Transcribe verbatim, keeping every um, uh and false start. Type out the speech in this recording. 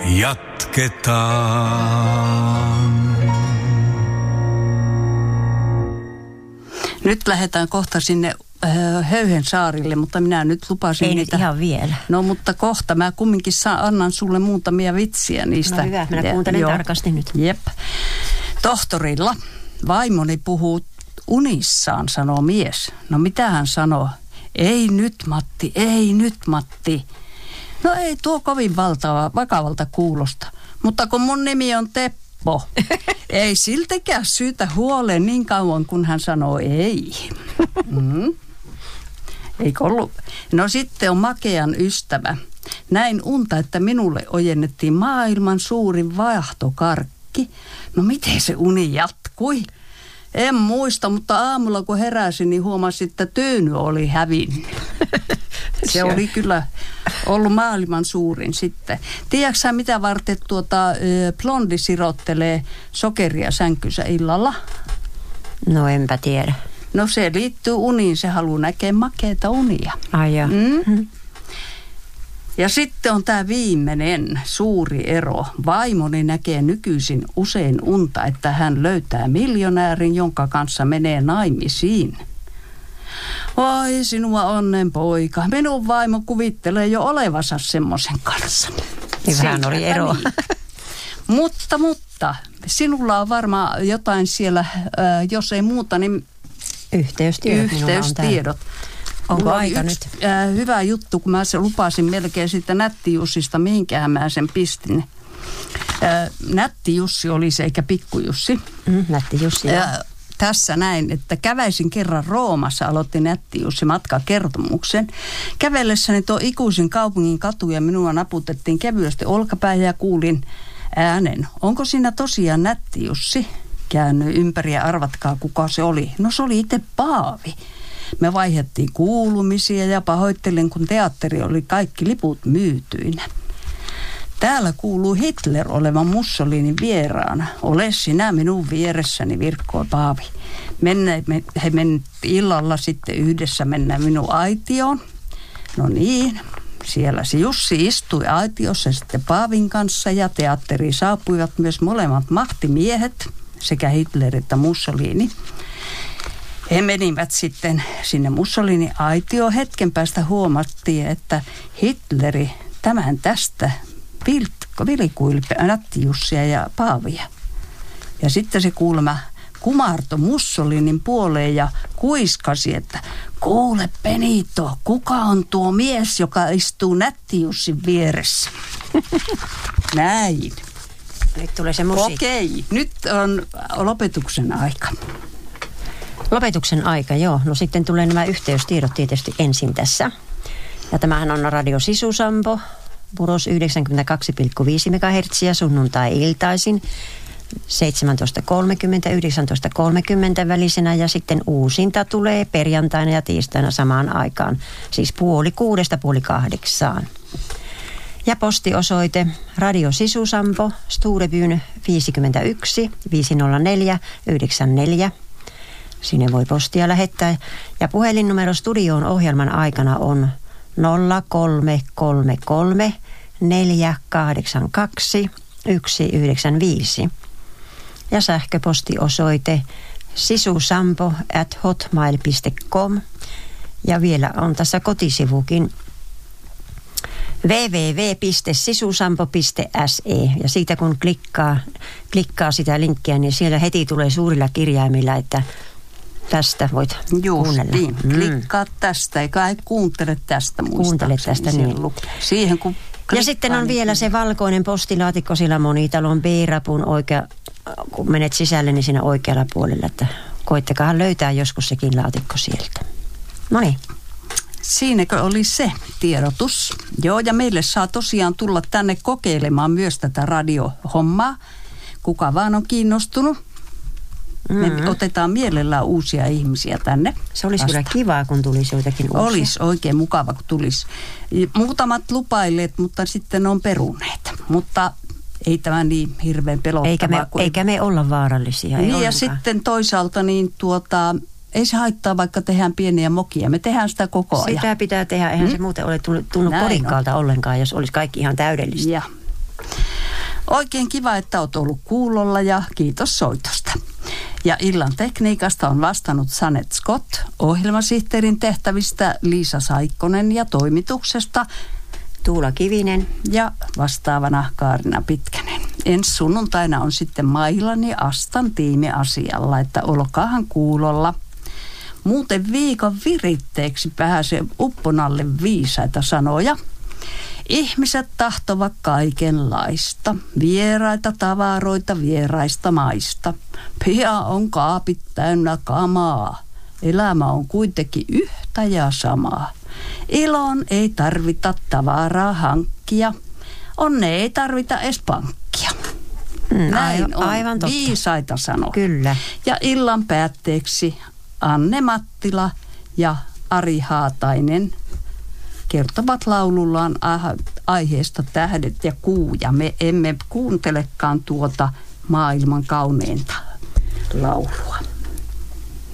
jatketaan. Nyt lähdetään kohta sinne äh, Höyhensaarille, mutta minä nyt lupasin Ei niitä. nyt ihan vielä. No mutta kohta mä kumminkin saan, annan sulle muutamia vitsiä niistä. No hyvä, minä kuuntelen ja, tarkasti nyt. Jep. Tohtorilla vaimoni puhuu unissaan, sanoo mies. No mitä hän sanoo? Ei nyt Matti, ei nyt Matti. No ei tuo kovin valtava, vakavalta kuulosta. Mutta kun mun nimi on Teppo, ei siltikään syytä huoleen niin kauan, kun hän sanoo ei. Mm. Eikö ollut? No sitten on makean ystävä. Näin unta, että minulle ojennettiin maailman suurin vaahtokarkki. No miten se uni jatkui? En muista, mutta aamulla kun heräsin, niin huomasin, että tyyny oli hävinnyt. Se oli kyllä ollut maailman suurin sitten. Tiedätkö sä, mitä varten tuota, blondi sirottelee sokeria sänkynsä illalla? No enpä tiedä. No se liittyy uniin, se haluaa näkeä makeita unia. Ai ja. Mm? Ja sitten on tämä viimeinen suuri ero. Vaimoni näkee nykyisin usein unta, että hän löytää miljonäärin, jonka kanssa menee naimisiin. Voi sinua onnen poika. Minun vaimo kuvittelee jo olevansa semmoisen kanssa. Niin vähän oli ero. mutta, mutta sinulla on varmaan jotain siellä, äh, jos ei muuta, niin yhteystiedot. Yhteystiedot. Onko Mulla aika yksi, nyt? Äh, hyvä juttu, kun mä se lupasin melkein siitä Nätti Jussista, mihinkään mä sen pistin. Äh, Nätti Jussi oli se, eikä Pikku Jussi. Mm, Nätti Jussi, äh, Tässä näin, että käväisin kerran Roomassa, aloitti Nätti Jussi matkakertomuksen. Kävellessäni tuo ikuisin kaupungin katuja minua naputettiin kevyesti olkapäin ja kuulin äänen. Onko siinä tosiaan Nätti Jussi? Käännyin ympäri ja arvatkaa, kuka se oli. No se oli itse Paavi. Me vaihdettiin kuulumisia ja pahoittelin, kun teatteri oli kaikki liput myytyinä. Täällä kuuluu Hitler olevan Mussolinin vieraana. Ole sinä minun vieressäni, virkkoi Paavi. Mennä, me, he menivät illalla sitten yhdessä mennä minun aitioon. No niin, siellä se Jussi istui aitiossa sitten Paavin kanssa ja teatteriin saapuivat myös molemmat mahtimiehet, sekä Hitler että Mussolini. He menivät sitten sinne Mussolinin aitioon. Hetken päästä huomattiin, että Hitleri tämän tästä vilkuili Nätti Jussia ja Paavia. Ja sitten se kuulemma kumarto Mussolinin puoleen ja kuiskasi, että kuule Benito, kuka on tuo mies, joka istuu Nätti Jussin vieressä? Näin. Nyt tulee se musiikki. Okei, nyt on lopetuksen aika. Lopetuksen aika, joo. No sitten tulee nämä yhteystiedot tietysti ensin tässä. Ja tämähän on Radio Sisusampo, Puros yhdeksänkymmentäkaksi pilkku viisi megahertsiä sunnuntai-iltaisin seitsemäntoista kolmekymmentä yhdeksäntoista kolmekymmentä välisenä ja sitten uusinta tulee perjantaina ja tiistaina samaan aikaan, siis puoli kuudesta puoli kahdeksaan. Ja postiosoite Radio Sisusampo, Sturebyn viisikymmentäyksi viisisataaneljä yhdeksänkymmentäneljä. Sinne voi postia lähettää. Ja puhelinnumero studioon ohjelman aikana on nolla kolme kolme kolme neljä kahdeksan kaksi yksi yhdeksän viisi. Ja sähköpostiosoite sisusampo at hotmail piste com. Ja vielä on tässä kotisivukin double-u double-u double-u piste sisusampo piste s e. Ja siitä kun klikkaa, klikkaa sitä linkkiä, niin siellä heti tulee suurilla kirjaimilla, että tästä voit kuunnella. Niin, mm. Klikkaa tästä, eikä ei kuuntele tästä muistaakseni. Kuuntele tästä, niin. Siihen kun klikkaa, ja sitten on niin vielä se valkoinen postilaatikko sillä monitalon B-rapun oikea, kun menet sisälle, niin siinä oikealla puolella, että koittakaa löytää joskus sekin laatikko sieltä. No niin. Siinäkö oli se tiedotus? Joo, ja meille saa tosiaan tulla tänne kokeilemaan myös tätä radiohommaa. Kuka vaan on kiinnostunut. Me mm-hmm. otetaan mielellään uusia ihmisiä tänne. Se olisi kyllä kivaa, kun tulisi joitakin uusia. Olisi oikein mukava, kun tulisi. Muutamat lupailleet, mutta sitten on peruneet. Mutta ei tämä niin hirveän pelottavaa. Eikä me, kuin... eikä me olla vaarallisia. Niin ja sitten toisaalta niin tuota... Ei se haittaa, vaikka tehdään pieniä mokia. Me tehdään sitä koko ajan. Sitä pitää tehdä. Eihän mm? se muuten ole tunnu kodikkaalta ollenkaan, jos olisi kaikki ihan täydellistä. Ja. Oikein kiva, että olet ollut kuulolla ja kiitos soitosta. Ja illan tekniikasta on vastannut Sanet Scott, ohjelmasihteerin tehtävistä Liisa Saikkonen ja toimituksesta Tuula Kivinen ja vastaavana Kaarina Pitkänen. Ensi sunnuntaina on sitten Mailan ja Astan tiimi asialla, että olkaahan kuulolla. Muuten viikon viritteeksi pääsee Upponalle viisaita sanoja. Ihmiset tahtovat kaikenlaista, vieraita tavaroita vieraista maista. Pian on kaapit täynnä kamaa, elämä on kuitenkin yhtä ja samaa. Ilon ei tarvita tavaraa hankkia, onne ei tarvita edes pankkia. Mm, Näin on aivan totta. Viisaita sanoja. Kyllä. Ja illan päätteeksi Anne Mattila ja Ari Haatainen kertovat laulullaan aiheesta Tähdet ja kuu, ja me emme kuuntelekaan tuota maailman kauneinta laulua.